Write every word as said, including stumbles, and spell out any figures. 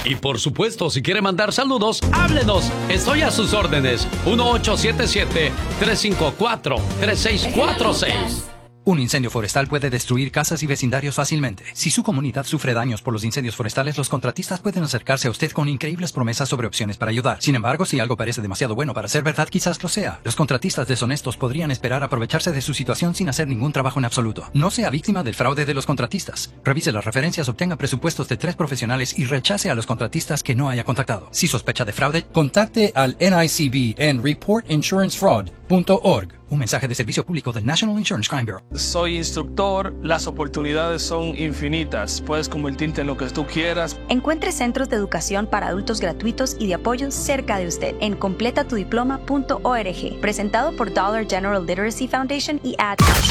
Y por supuesto, si quiere mandar saludos, háblenos. Estoy a sus órdenes. uno ocho siete siete, tres cinco cuatro, tres seis cuatro seis. Un incendio forestal puede destruir casas y vecindarios fácilmente. Si su comunidad sufre daños por los incendios forestales, los contratistas pueden acercarse a usted con increíbles promesas sobre opciones para ayudar. Sin embargo, si algo parece demasiado bueno para ser verdad, quizás lo sea. Los contratistas deshonestos podrían esperar aprovecharse de su situación sin hacer ningún trabajo en absoluto. No sea víctima del fraude de los contratistas. Revise las referencias, obtenga presupuestos de tres profesionales y rechace a los contratistas que no haya contactado. Si sospecha de fraude, contacte al N I C B en report insurance fraud punto org. Un mensaje de servicio público del National Insurance Crime Bureau. Soy instructor, las oportunidades son infinitas. Puedes convertirte en lo que tú quieras. Encuentre centros de educación para adultos gratuitos y de apoyo cerca de usted en completa tu diploma punto org. Presentado por Dollar General Literacy Foundation y Ad.